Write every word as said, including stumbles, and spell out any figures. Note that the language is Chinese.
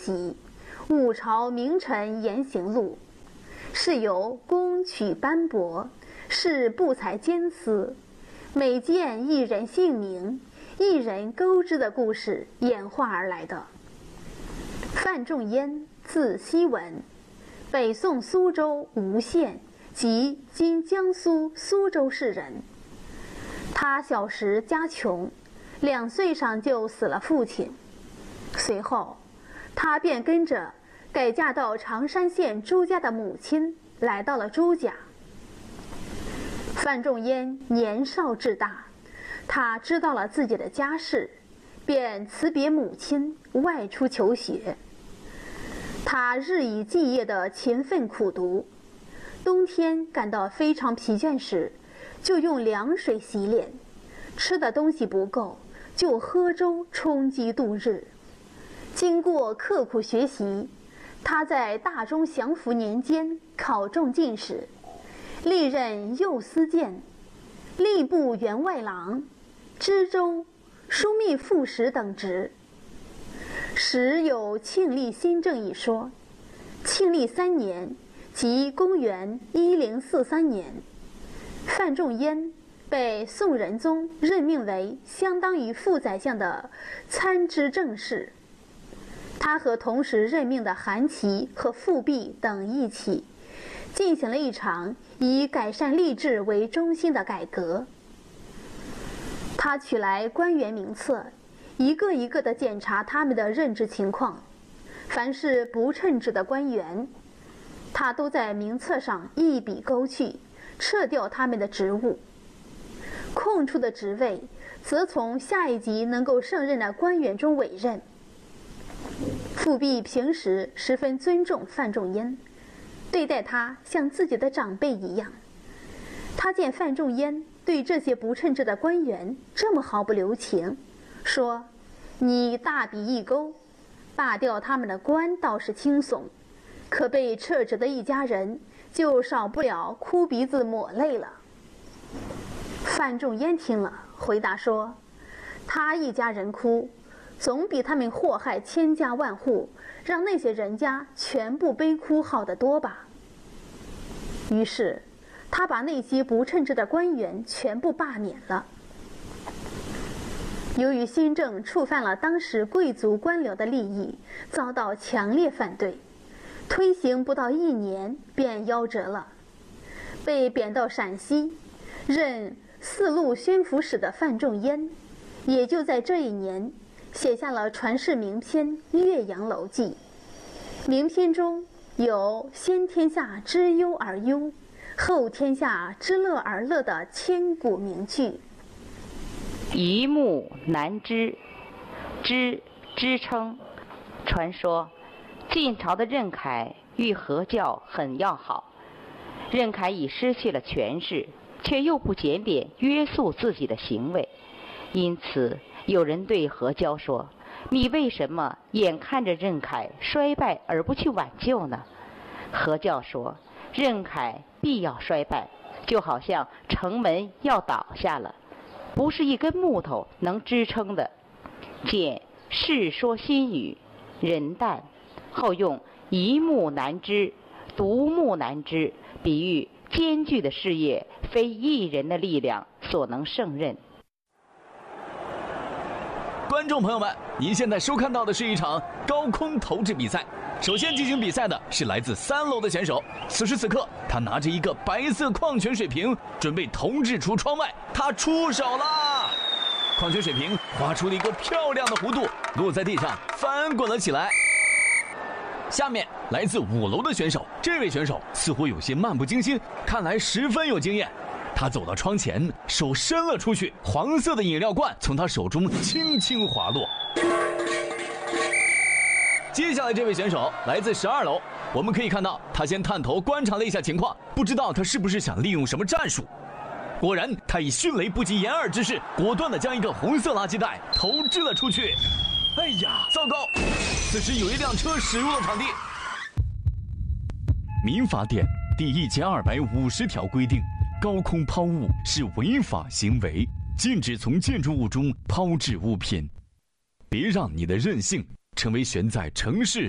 喜，五朝名臣言行录，是由攻取斑驳，是不才奸私，每见一人姓名，一人钩之的故事演化而来的。范仲淹，字希文，北宋苏州吴县即今江苏苏州市人。他小时家穷，两岁上就死了父亲，随后他便跟着改嫁到常山县朱家的母亲来到了朱家。范仲淹年少志大，他知道了自己的家世，便辞别母亲外出求学。他日以继夜的勤奋苦读，冬天感到非常疲倦时，就用凉水洗脸，吃的东西不够，就喝粥充饥度日。经过刻苦学习，他在大中祥符年间考中进士，历任右司谏、吏部员外郎、知州、枢密副使等职。时有庆历新政一说，庆历三年，即公元一零四三年，范仲淹被宋仁宗任命为相当于副宰相的参知政事。他和同时任命的韩琦和富弼等一起，进行了一场以改善吏治为中心的改革。他取来官员名册，一个一个地检查他们的任职情况，凡是不称职的官员，他都在名册上一笔勾去，撤掉他们的职务。空出的职位，则从下一级能够胜任的官员中委任。富弼平时十分尊重范仲淹，对待他像自己的长辈一样。他见范仲淹对这些不称职的官员这么毫不留情，说：“你大笔一勾，罢掉他们的官倒是轻松，可被撤职的一家人就少不了哭鼻子抹泪了。”范仲淹听了，回答说：“他一家人哭，总比他们祸害千家万户，让那些人家全部悲哭好得多吧。”于是他把那些不称职的官员全部罢免了。由于新政触犯了当时贵族官僚的利益，遭到强烈反对，推行不到一年便夭折了。被贬到陕西任四路宣抚使的范仲淹，也就在这一年写下了传世名篇《岳阳楼记》。名篇中有先天下之忧而忧，后天下之乐而乐的千古名句。 一目难支，支支撑。传说晋朝的任恺与何教很要好，任恺已失去了权势，却又不检点约束自己的行为，因此有人对何教说：“你为什么眼看着任恺衰败而不去挽救呢？”何教说：“任恺必要衰败，就好像城门要倒下了，不是一根木头能支撑的。”见《世说新语》人诞，后用一目难支、独木难支比喻艰巨的事业非一人的力量所能胜任。 观众朋友们，您现在收看到的是一场高空投掷比赛。首先进行比赛的是来自三楼的选手，此时此刻他拿着一个白色矿泉水瓶，准备投掷出窗外。他出手啦！矿泉水瓶划出了一个漂亮的弧度，落在地上翻滚了起来。下面来自五楼的选手，这位选手似乎有些漫不经心，看来十分有经验。他走到窗前，手伸了出去，黄色的饮料罐从他手中轻轻滑落。接下来这位选手来自十二楼，我们可以看到他先探头观察了一下情况，不知道他是不是想利用什么战术。果然，他以迅雷不及掩耳之势，果断地将一个红色垃圾袋投掷了出去。哎呀，糟糕！此时有一辆车驶入了场地。民法典第一千二百五十条规定，高空抛物是违法行为，禁止从建筑物中抛掷物品。别让你的任性成为悬在城市